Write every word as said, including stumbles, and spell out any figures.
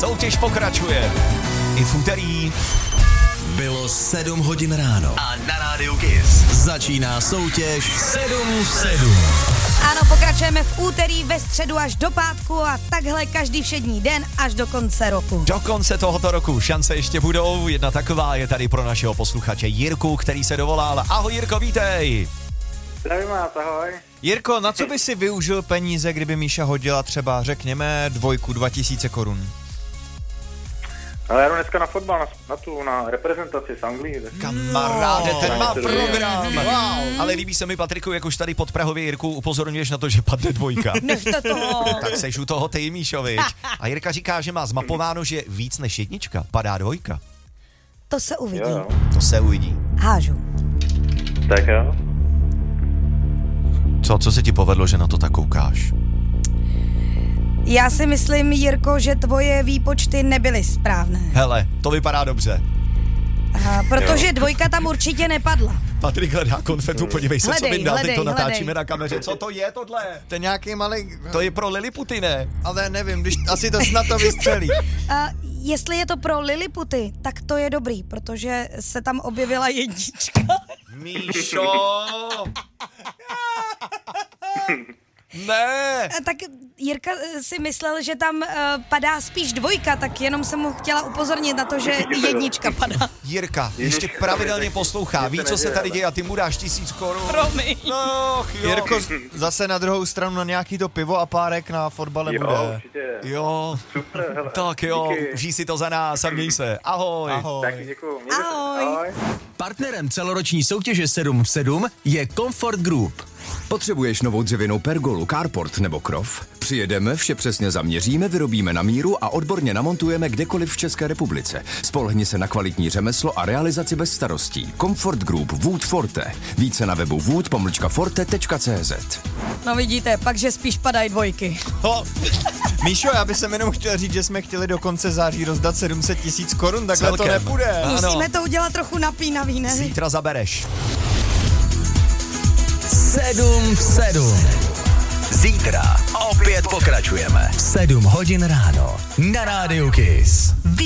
Soutěž pokračuje. I v úterý. Bylo sedm hodin ráno. A na rádiu Kiss Začíná soutěž sedm v sedm. Ano, pokračujeme v úterý, ve středu až do pátku a takhle každý všední den až do konce roku. Do konce tohoto roku šance ještě budou. Jedna taková je tady pro našeho posluchače Jirku, který se dovolal. Ahoj Jirko, vítej. Zdravím vás, ahoj. Jirko, na co by si využil peníze, kdyby Míša hodila třeba, řekněme, dvojku, dva tisíce korun? Ale já jdu dneska na fotbal, na, na tu, na reprezentaci z Anglii. Kamaráde, ten má No. program. Wow. Ale líbí se mi, Patriku, jak už tady pod Prahově Jirku upozorňuješ na to, že padne dvojka. Nechte toho. Tak seš u toho ty, Míšovič. A Jirka říká, že má zmapováno, že víc než jednička padá dvojka. To se uvidí. Jo, To se uvidí. Hážu. tak jo. Co, co se ti povedlo, že na to tak koukáš? Já si myslím, Jirko, že tvoje výpočty nebyly správné. Hele, to vypadá dobře. A protože dvojka tam určitě nepadla. Patrik hledá konfetu, podívej se, Hledej, co vyndal, teď to hledej, natáčíme hledej. na kameře. Co to je tohle? To je nějaký malý... To je pro Liliputy, ne? Ale nevím, když asi to snad to vystřelí. A jestli je to pro Liliputy, tak to je dobrý, protože se tam objevila jednička. Míšo! Ne! A tak Jirka eh, si myslel, že tam uh, padá spíš dvojka, tak jenom jsem mu chtěla upozornit na to, že jednička padá. Jirka, ještě pravidelně poslouchá, ví, co se tady děje a ty mu dáš tisíc korun. Promiň. No, jo. Jirko, zase na druhou stranu na nějaký to pivo a párek na fotbale Jo, bude. určitě. Jo, Super, hele. tak jo, Díky. užij si to za nás a měj se. Ahoj. Ahoj. Taky děkuju. Mějte se. Ahoj. Ahoj. Partnerem celoroční soutěže sedm v sedm je Comfort Group. Potřebuješ novou dřevěnou pergolu, carport nebo krov? Přijedeme, vše přesně zaměříme, vyrobíme na míru a odborně namontujeme kdekoliv v České republice. Spolehni se na kvalitní řemeslo a realizaci bez starostí. Comfort Group Wood Forte. Více na webu wood pomlčka forte tečka cé zet. No vidíte, pak, že spíš padají dvojky. Ho. Míšo, já bych sem jenom chtěl říct, že jsme chtěli do konce září rozdat sedm set tisíc korun, takhle Celkem. to nepůjde. Ano. Musíme to udělat trochu napínavý, ne? Zítra zabereš. sedm v sedm. Zítra opět pokračujeme. sedm hodin ráno na rádiu Kiss.